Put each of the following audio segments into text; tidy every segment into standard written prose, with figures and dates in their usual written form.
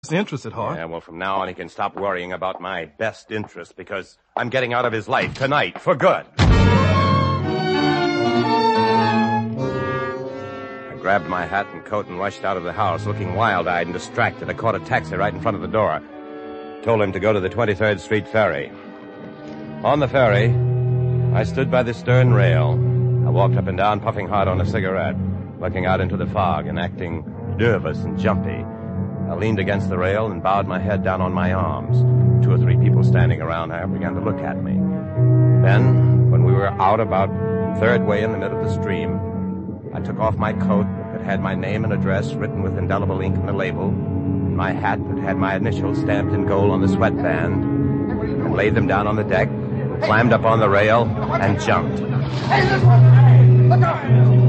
interest at heart. Yeah, well, from now on he can stop worrying about my best interest because I'm getting out of his life tonight for good. I grabbed my hat and coat and rushed out of the house, looking wild-eyed and distracted. I caught a taxi right in front of the door. Told him to go to the 23rd Street ferry. On the ferry, I stood by the stern rail. I walked up and down, puffing hard on a cigarette, looking out into the fog and acting nervous and jumpy. I leaned against the rail and bowed my head down on my arms. 2 or 3 people standing around there began to look at me. Then, when we were out about third way in the middle of the stream, I took off my coat that had my name and address written with indelible ink on the label, and my hat that had my initials stamped in gold on the sweatband, and laid them down on the deck, and climbed up on the rail, and jumped. Hey, look out!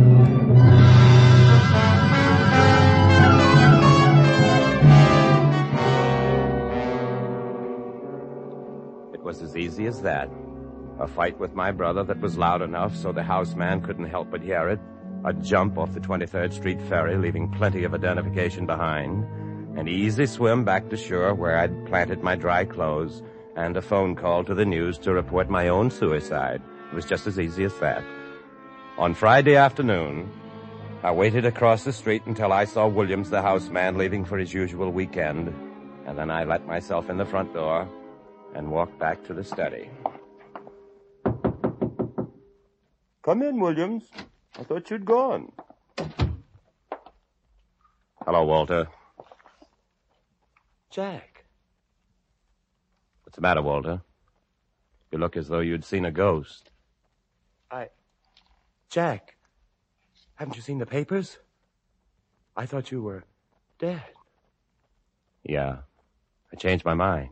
It was as easy as that. A fight with my brother that was loud enough so the houseman couldn't help but hear it. A jump off the 23rd Street ferry, leaving plenty of identification behind. An easy swim back to shore where I'd planted my dry clothes. And a phone call to the news to report my own suicide. It was just as easy as that. On Friday afternoon, I waited across the street until I saw Williams, the houseman, leaving for his usual weekend. And then I let myself in the front door and walked back to the study. Come in, Williams. I thought you'd gone. Hello, Walter. Jack. What's the matter, Walter? You look as though you'd seen a ghost. Jack, haven't you seen the papers? I thought you were dead. Yeah, I changed my mind.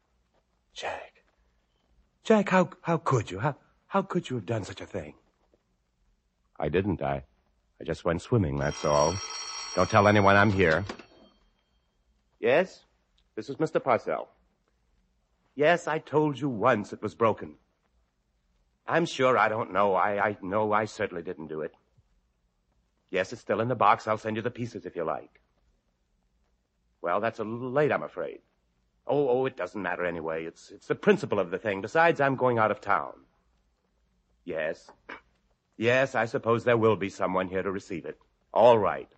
Jack, how could you? How could you have done such a thing? I didn't. I just went swimming, that's all. Don't tell anyone I'm here. Yes? This is Mr. Parcell. Yes, I told you once it was broken. I'm sure I don't know. I know I certainly didn't do it. Yes, it's still in the box. I'll send you the pieces if you like. Well, that's a little late, I'm afraid. Oh, it doesn't matter anyway. It's the principle of the thing. Besides, I'm going out of town. Yes. Yes, I suppose there will be someone here to receive it. All right.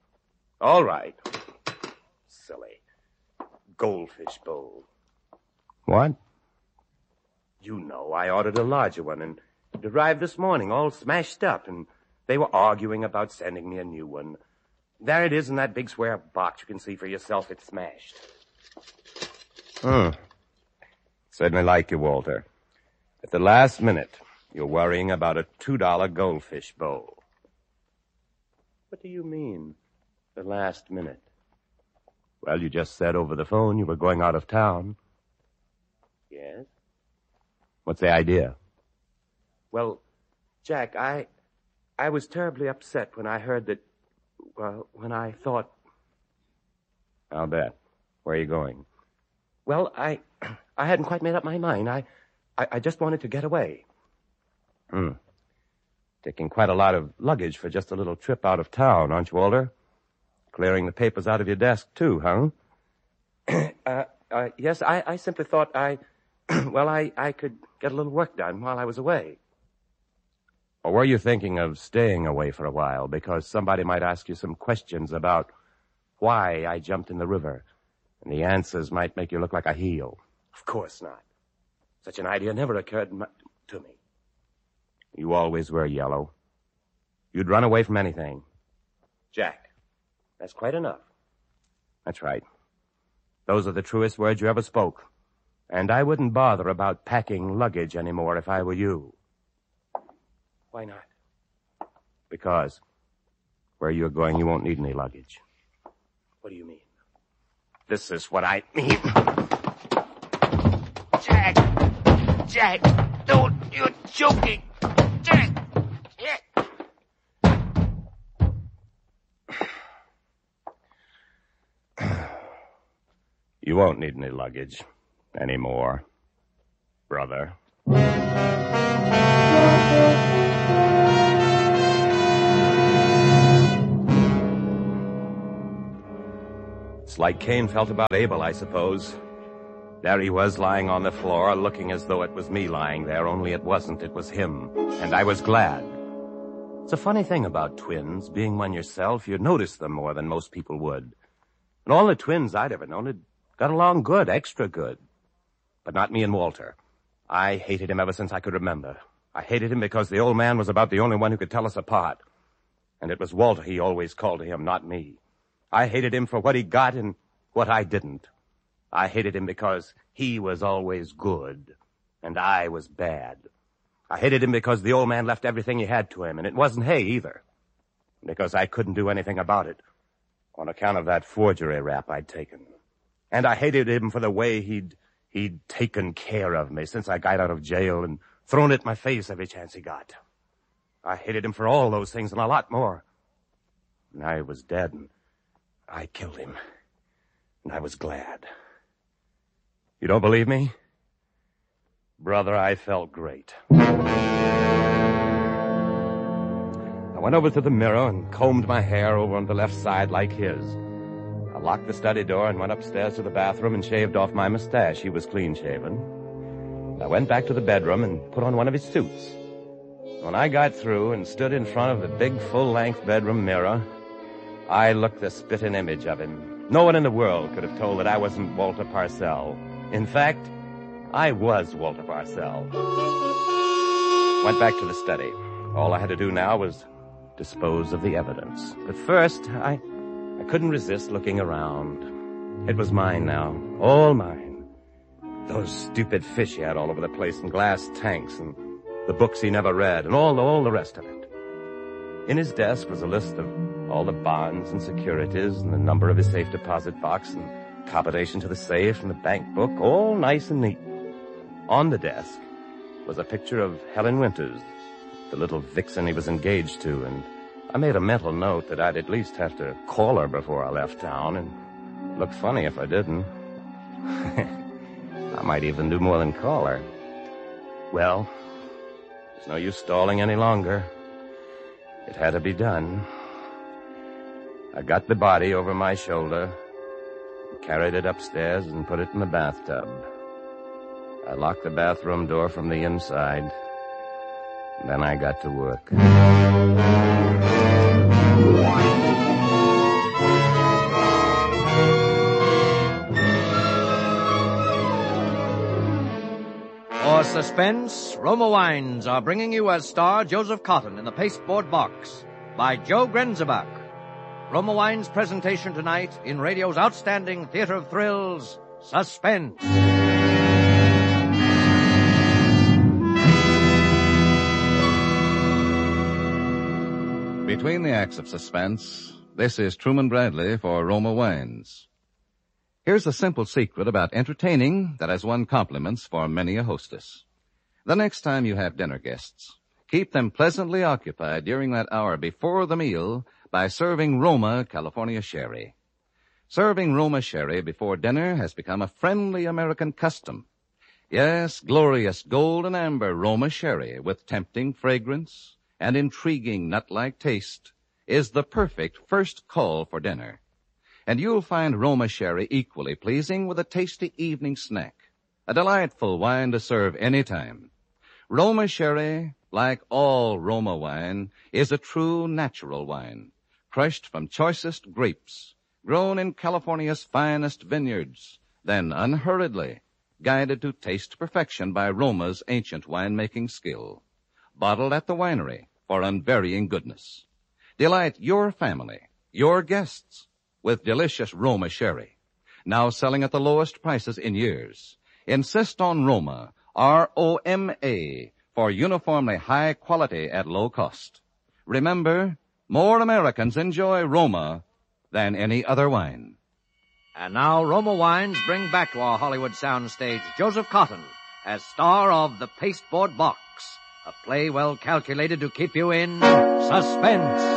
Silly. Goldfish bowl. What? You know, I ordered a larger one, and it arrived this morning all smashed up, and they were arguing about sending me a new one. There it is in that big square box. You can see for yourself it's smashed. Certainly like you, Walter. At the last minute, you're worrying about a $2 goldfish bowl. What do you mean, the last minute? Well, you just said over the phone you were going out of town. Yes? What's the idea? Well, Jack, I was terribly upset when I heard that, when I thought... I'll bet. Where are you going? Well, I hadn't quite made up my mind. I just wanted to get away. Taking quite a lot of luggage for just a little trip out of town, aren't you, Walter? Clearing the papers out of your desk, too, huh? Yes, I simply thought I could get a little work done while I was away. Or were you thinking of staying away for a while because somebody might ask you some questions about why I jumped in the river, and the answers might make you look like a heel? Of course not. Such an idea never occurred to me. You always were yellow. You'd run away from anything. Jack, that's quite enough. That's right. Those are the truest words you ever spoke. And I wouldn't bother about packing luggage anymore if I were you. Why not? Because where you're going, you won't need any luggage. What do you mean? This is what I mean. Jack, don't, you're joking. Jack. You won't need any luggage anymore, brother. like Cain felt about Abel, I suppose. There he was lying on the floor, looking as though it was me lying there, only it wasn't. It was him. And I was glad. It's a funny thing about twins. Being one yourself, you notice them more than most people would. And all the twins I'd ever known had got along good, extra good. But not me and Walter. I hated him ever since I could remember. I hated him because the old man was about the only one who could tell us apart. And it was Walter he always called to him, not me. I hated him for what he got and what I didn't. I hated him because he was always good, and I was bad. I hated him because the old man left everything he had to him, and it wasn't hay either. Because I couldn't do anything about it, on account of that forgery rap I'd taken. And I hated him for the way he'd taken care of me since I got out of jail and thrown it in my face every chance he got. I hated him for all those things and a lot more. And I was dead, and I killed him. And I was glad. You don't believe me? Brother, I felt great. I went over to the mirror and combed my hair over on the left side like his. I locked the study door and went upstairs to the bathroom and shaved off my mustache. He was clean-shaven. I went back to the bedroom and put on one of his suits. When I got through and stood in front of the big full-length bedroom mirror, I looked the spitting image of him. No one in the world could have told that I wasn't Walter Parcell. In fact, I was Walter Parcell. Went back to the study. All I had to do now was dispose of the evidence. But first, I couldn't resist looking around. It was mine now, all mine. Those stupid fish he had all over the place, and glass tanks, and the books he never read, and all the rest of it. In his desk was a list of all the bonds and securities, and the number of his safe deposit box, and combination to the safe, and the bank book, all nice and neat. On the desk was a picture of Helen Winters, the little vixen he was engaged to, and I made a mental note that I'd at least have to call her before I left town, and look funny if I didn't. I might even do more than call her. Well, there's no use stalling any longer. It had to be done. I got the body over my shoulder, carried it upstairs, and put it in the bathtub. I locked the bathroom door from the inside. Then I got to work. For Suspense, Roma Wines are bringing you as star Joseph Cotton in The Pasteboard Box by Joe Grenzebach. Roma Wines' presentation tonight in radio's outstanding theater of thrills, Suspense. Between the acts of Suspense, this is Truman Bradley for Roma Wines. Here's a simple secret about entertaining that has won compliments for many a hostess. The next time you have dinner guests, keep them pleasantly occupied during that hour before the meal by serving Roma California Sherry. Serving Roma Sherry before dinner has become a friendly American custom. Yes, glorious golden amber Roma Sherry with tempting fragrance and intriguing nut-like taste is the perfect first call for dinner. And you'll find Roma Sherry equally pleasing with a tasty evening snack, a delightful wine to serve any time. Roma Sherry, like all Roma wine, is a true natural wine, crushed from choicest grapes, grown in California's finest vineyards, then unhurriedly guided to taste perfection by Roma's ancient winemaking skill, bottled at the winery for unvarying goodness. Delight your family, your guests, with delicious Roma Sherry, now selling at the lowest prices in years. Insist on Roma, R-O-M-A, for uniformly high quality at low cost. Remember, more Americans enjoy Roma than any other wine. And now Roma Wines bring back to our Hollywood soundstage Joseph Cotton as star of The Pasteboard Box, a play well calculated to keep you in suspense.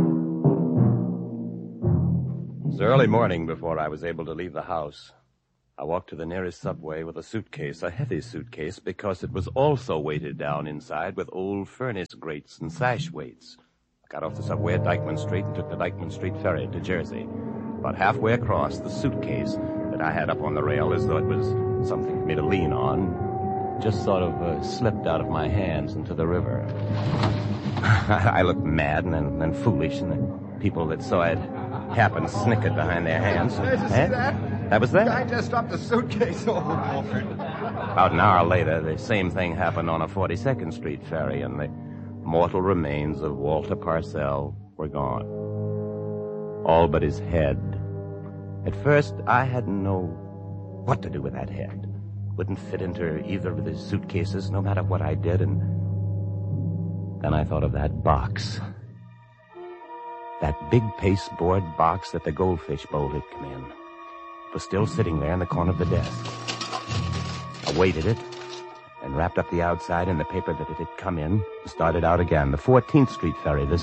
It was early morning before I was able to leave the house. I walked to the nearest subway with a suitcase, a heavy suitcase, because it was also weighted down inside with old furnace grates and sash weights. I got off the subway at Dyckman Street and took the Dyckman Street ferry to Jersey. About halfway across, the suitcase that I had up on the rail as though it was something for me to lean on just sort of slipped out of my hands into the river. I looked mad and foolish, and the people that saw it happen snickered behind their hands. Did you see that? That was that? Guy just dropped a suitcase overboard. About an hour later, the same thing happened on a 42nd Street ferry, and the mortal remains of Walter Parcell were gone. All but his head. At first, I hadn't known what to do with that head. Wouldn't fit into either of the suitcases, no matter what I did, and then I thought of that box. That big pasteboard box that the goldfish bowl had come in. It was still sitting there in the corner of the desk. I weighted it and wrapped up the outside in the paper that it had come in and started out again, the 14th Street ferry this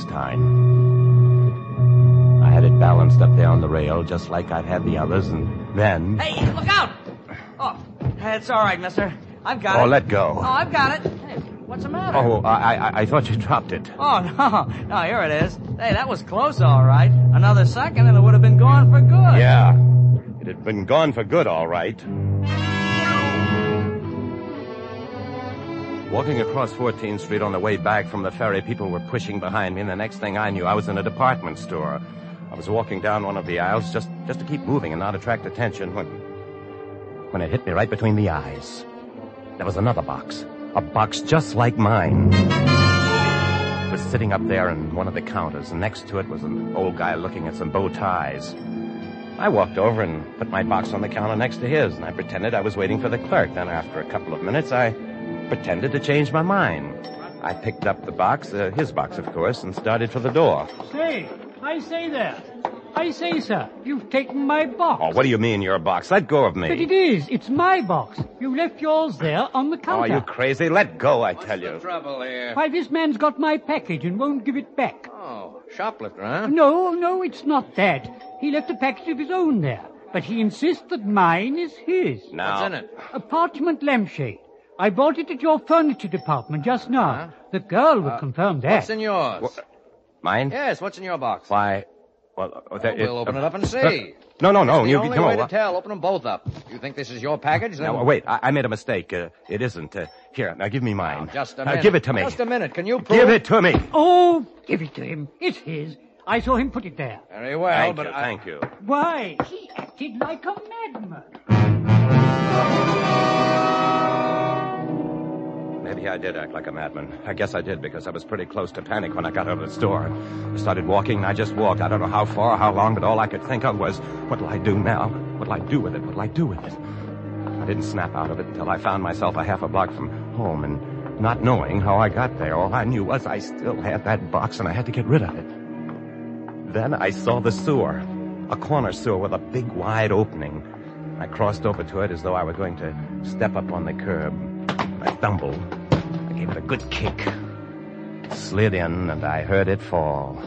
time. I had it balanced up there on the rail just like I'd had the others, and then... Hey, look out! Oh, it's all right, mister. I've got it. Oh, let go. Oh, I've got it. Hey, what's the matter? Oh, I thought you dropped it. Oh, no, here it is. Hey, that was close, all right. Another second and it would have been gone for good. Yeah, it had been gone for good, all right. Walking across 14th Street on the way back from the ferry, people were pushing behind me, and the next thing I knew, I was in a department store. I was walking down one of the aisles just to keep moving and not attract attention when it hit me right between the eyes. There was another box. A box just like mine. It was sitting up there in one of the counters, and next to it was an old guy looking at some bow ties. I walked over and put my box on the counter next to his, and I pretended I was waiting for the clerk. Then after a couple of minutes, I pretended to change my mind. I picked up the box, his box, of course, and started for the door. Say, I say there. I say, sir, you've taken my box. Oh, what do you mean, your box? Let go of me. But it is. It's my box. You left yours there on the Oh, counter. are you crazy? Let go, I tell you. What's the trouble here? Why, this man's got my package and won't give it back. Oh, shoplifter, huh? No, it's not that. He left a package of his own there, but he insists that mine is his. Now, What's in it? A parchment lampshade. I bought it at your furniture department just now. Huh? The girl will confirm that. What's in yours? mine? Yes, what's in your box? Why, well... We'll open it up and see. No. The You only way to tell, open them both up. You think this is your package? Then... Now, wait, I made a mistake. It isn't. Here, now give me mine. Now, just a Now, minute. give it to me. Just a minute. Can you prove Give it to me. Oh, give it to him. It's his. I saw him put it there. Very well, Thank you. Why, he acted like a madman. Maybe I did act like a madman. I guess I did, because I was pretty close to panic when I got out of the store. I started walking, and I just walked. I don't know how far or how long, but all I could think of was, what'll I do now? What'll I do with it? What'll I do with it? I didn't snap out of it until I found myself a half a block from home, and not knowing how I got there, all I knew was I still had that box, and I had to get rid of it. Then I saw the sewer, a corner sewer with a big, wide opening. I crossed over to it as though I were going to step up on the curb. I stumbled. I gave it a good kick. It slid in, and I heard it fall.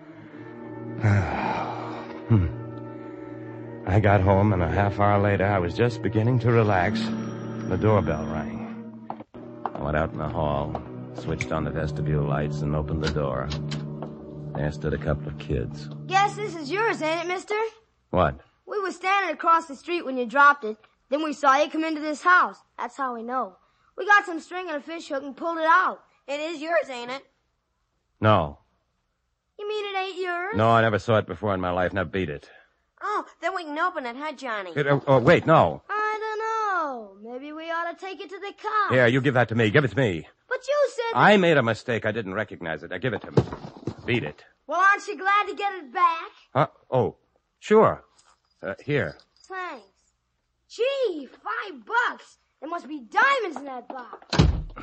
I got home, and a half hour later, I was just beginning to relax. The doorbell rang. I went out in the hall, switched on the vestibule lights, and opened the door. There stood a couple of kids. Guess this is yours, ain't it, mister? What? We were standing across the street when you dropped it. Then we saw you come into this house. That's how we know. We got some string and a fish hook and pulled it out. It is yours, ain't it? No. You mean it ain't yours? No, I never saw it before in my life. Now beat it. Oh, then we can open it, huh, Johnny? Wait, no. I don't know. Maybe we ought to take it to the cops. Here, you give that to me. Give it to me. But you said... I made a mistake. I didn't recognize it. Now give it to me. Beat it. Well, aren't you glad to get it back? Huh? Oh, sure. Here. Thanks. Gee, $5. There must be diamonds in that box.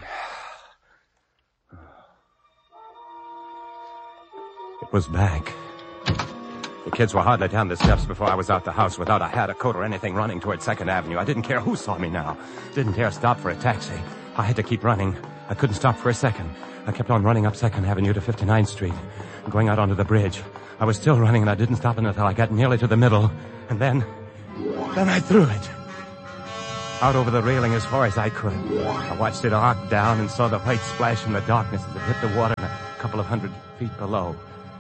It was back. The kids were hardly down the steps before I was out the house without a hat, a coat, or anything, running toward 2nd Avenue. I didn't care who saw me now. Didn't dare stop for a taxi. I had to keep running. I couldn't stop for a second. I kept on running up 2nd Avenue to 59th Street, going out onto the bridge. I was still running, and I didn't stop until I got nearly to the middle. And then I threw it. out over the railing as far as I could. I watched it arc down and saw the white splash in the darkness as it hit the water a couple of 100 feet below.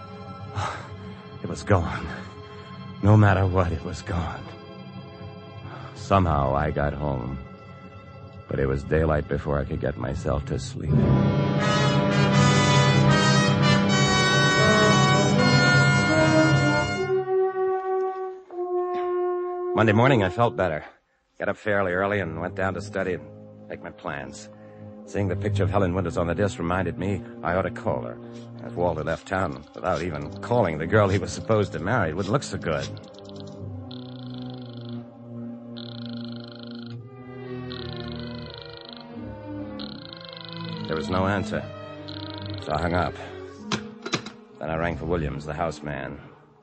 It was gone. No matter what, it was gone. Somehow I got home, but it was daylight before I could get myself to sleep. Monday morning, I felt better. Got up fairly early and went down to study and make my plans. Seeing the picture of Helen Winters on the desk reminded me I ought to call her. If Walter left town without even calling the girl he was supposed to marry, it wouldn't look so good. There was no answer, so I hung up. Then I rang for Williams, the house man.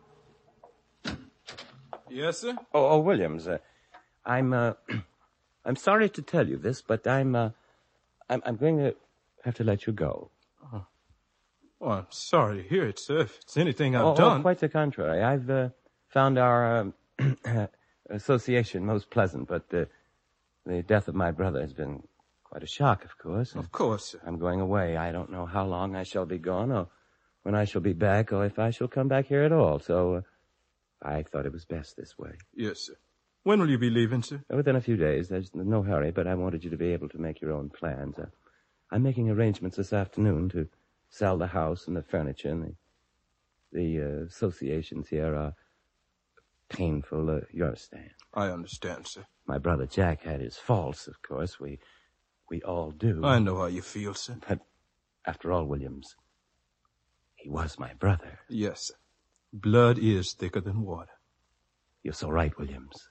Yes, sir? Oh, Williams, I'm sorry to tell you this, but I'm going to have to let you go. Oh, I'm sorry to hear it, sir. If it's anything I've done. Oh, quite the contrary. I've found our association most pleasant, but the death of my brother has been quite a shock, of course. Of course, sir. I'm going away. I don't know how long I shall be gone, or when I shall be back, or if I shall come back here at all. So I thought it was best this way. Yes, sir. When will you be leaving, sir? Within a few days. There's no hurry, but I wanted you to be able to make your own plans. I'm making arrangements this afternoon to sell the house and the furniture, and the associations here are painful. You understand? I understand, sir. My brother Jack had his faults, of course. We all do. I know how you feel, sir. But after all, Williams, he was my brother. Yes, sir. Blood is thicker than water. You're so right, Williams.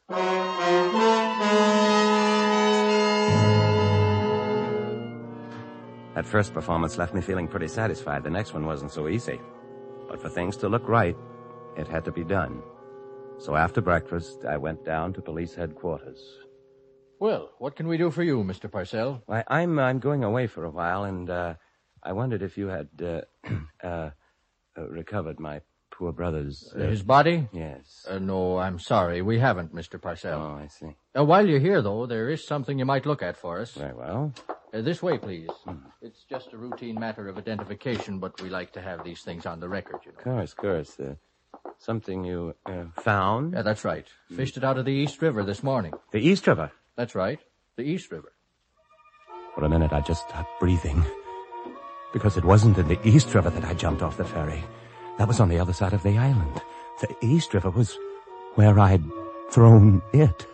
That first performance left me feeling pretty satisfied. The next one wasn't so easy. But for things to look right, it had to be done. So after breakfast, I went down to police headquarters. Well, what can we do for you, Mr. Parcell? Why, I'm going away for a while, and I wondered if you had recovered my poor brother's... His body? Yes. No, I'm sorry. We haven't, Mr. Parcell. Oh, I see. While you're here, though, there is something you might look at for us. Very well. This way, please. It's just a routine matter of identification, but we like to have these things on the record, you know. Of course. Something you found? Yeah, that's right. Fished it out of the East River this morning. The East River? That's right. The East River. For a minute, I just stopped breathing. Because it wasn't in the East River that I jumped off the ferry. That was on the other side of the island. The East River was where I'd thrown it.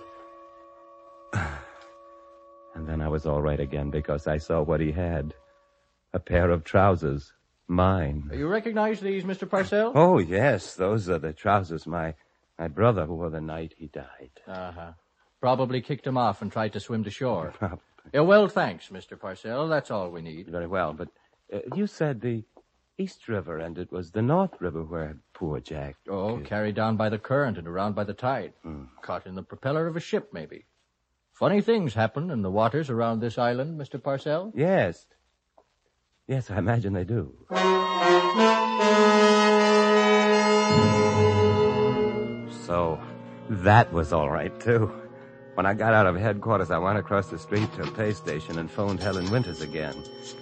And then I was all right again because I saw what he had. A pair of trousers. Mine. You recognize these, Mr. Parcell? Oh, yes. Those are the trousers my brother wore the night he died. Uh-huh. Probably kicked him off and tried to swim to shore. Probably. Well, thanks, Mr. Parcell. That's all we need. Very well, but you said the East River, and it was the North River where poor Jack... Oh, carried down by the current and around by the tide. Caught in the propeller of a ship, maybe. Funny things happen in the waters around this island, Mr. Parcell. Yes. Yes, I imagine they do. So, that was all right, too. When I got out of headquarters, I went across the street to a pay station and phoned Helen Winters again.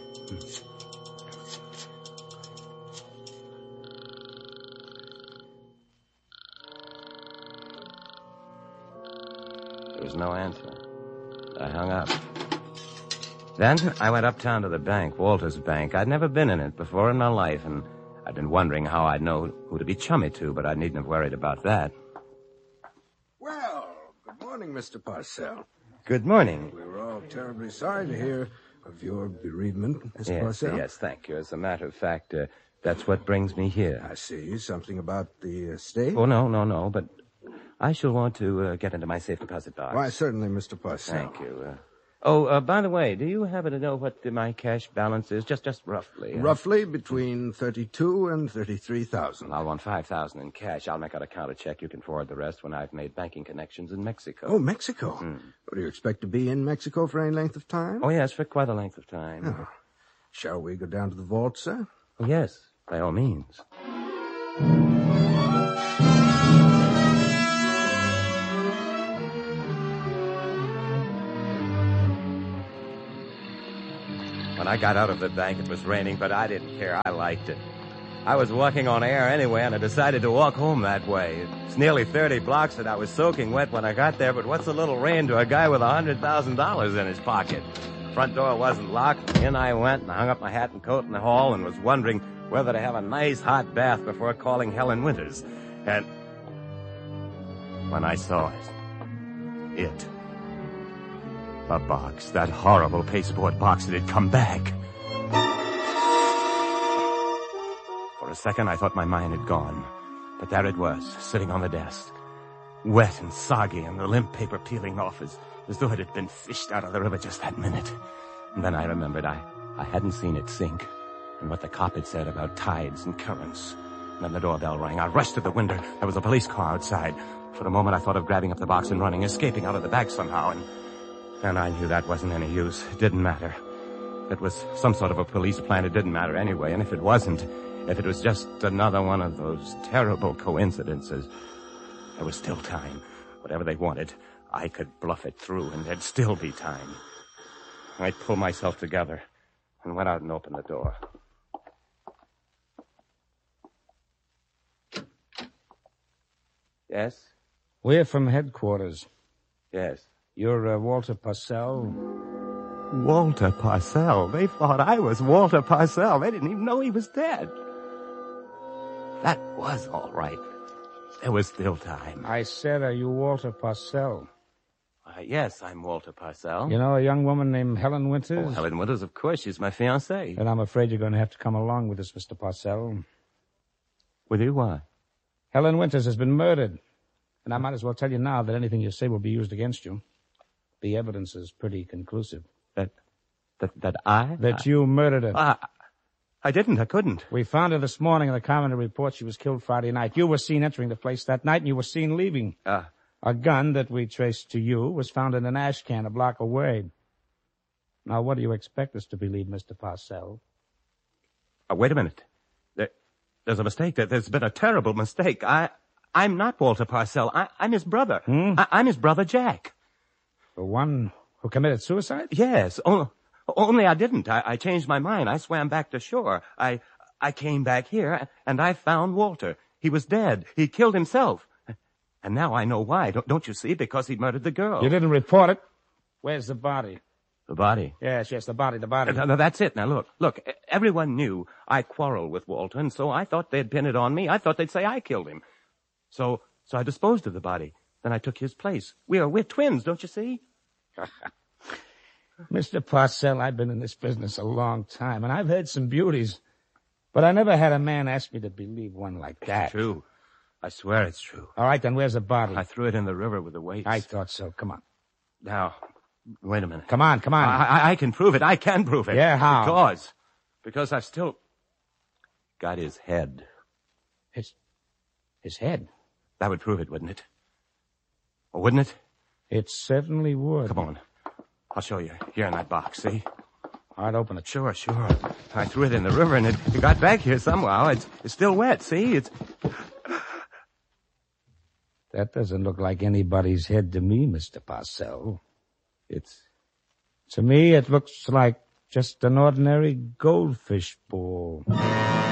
There was no answer. I hung up. Then I went uptown to the bank, Walter's Bank. I'd never been in it before in my life, and I'd been wondering how I'd know who to be chummy to, but I needn't have worried about that. Well, good morning, Mr. Parcell. Good morning. We were all terribly sorry to hear of your bereavement, Mr. Parcell. Yes, thank you. As a matter of fact, that's what brings me here. I see. Something about the estate? Oh, no, but I shall want to get into my safe deposit box. Why, certainly, Mr. Parcell. Thank you. By the way, do you happen to know what my cash balance is? Just roughly. Roughly between 32 and 33,000. I'll want 5,000 in cash. I'll make out a counter check. You can forward the rest when I've made banking connections in Mexico. Oh, Mexico? Do you expect to be in Mexico for any length of time? Oh, yes, for quite a length of time. Oh. Shall we go down to the vault, sir? Oh, yes, by all means. I got out of the bank, it was raining, but I didn't care. I liked it. I was walking on air anyway, and I decided to walk home that way. It's nearly 30 blocks, and I was soaking wet when I got there, but what's a little rain to a guy with $100,000 in his pocket? Front door wasn't locked. In I went and hung up my hat and coat in the hall and was wondering whether to have a nice hot bath before calling Helen Winters. And when I saw it, the box, that horrible pasteboard box, it had come back. For a second, I thought my mind had gone. But there it was, sitting on the desk. Wet and soggy, and the limp paper peeling off as though it had been fished out of the river just that minute. And then I remembered I hadn't seen it sink, and what the cop had said about tides and currents. And then the doorbell rang. I rushed to the window. There was a police car outside. For a moment, I thought of grabbing up the box and running, escaping out of the back somehow, and I knew that wasn't any use. It didn't matter. If it was some sort of a police plan, it didn't matter anyway, and if it wasn't, if it was just another one of those terrible coincidences, there was still time. Whatever they wanted, I could bluff it through, and there'd still be time. I pulled myself together and went out and opened the door. Yes? We're from headquarters. Yes. You're Walter Parcell? Walter Parcell? They thought I was Walter Parcell. They didn't even know he was dead. That was all right. There was still time. I said, are you Walter Parcell? Yes, I'm Walter Parcell. You know a young woman named Helen Winters? Oh, Helen Winters, of course. She's my fiancée. And I'm afraid you're going to have to come along with us, Mr. Parcell. With you? Why? Helen Winters has been murdered. And I might as well tell you now that anything you say will be used against you. The evidence is pretty conclusive. That you murdered her. I didn't. I couldn't. We found her this morning in the coroner report. She was killed Friday night. You were seen entering the place that night, and you were seen leaving. A gun that we traced to you was found in an ash can a block away. Now, what do you expect us to believe, Mr. Parcell? Wait a minute. There's a mistake. There's been a terrible mistake. I'm not Walter Parcell. I'm his brother. I'm his brother, Jack. The one who committed suicide? Yes. Only I didn't. I changed my mind. I swam back to shore. I came back here, and I found Walter. He was dead. He killed himself. And now I know why. Don't you see? Because he murdered the girl. You didn't report it. Where's the body? The body? Yes, the body. No, that's it. Now, look. Everyone knew I quarreled with Walter, and so I thought they'd pin it on me. I thought they'd say I killed him. So I disposed of the body. Then I took his place. We're twins, don't you see? Mr. Parcell, I've been in this business a long time, and I've heard some beauties, but I never had a man ask me to believe one like that. It's true. I swear it's true. All right, then where's the body? I threw it in the river with the weights. I thought so. Come on. Now, wait a minute. Come on. I can prove it. I can prove it. Yeah, how? Because I've still got his head. His head? That would prove it, wouldn't it? Or wouldn't it? It certainly would. Come on. I'll show you. Here in that box, see? All right, open it. Sure. I threw it in the river, and it got back here somehow. It's still wet, see? That doesn't look like anybody's head to me, Mr. Parcell. To me, it looks like just an ordinary goldfish ball.